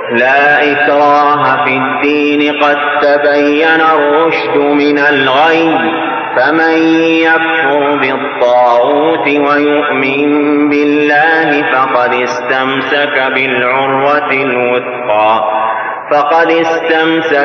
لا إكراه في الدين قد تبين الرشد من الغي فمن يكفر بالطاغوت ويؤمن بالله فقد استمسك بالعروة الوثقى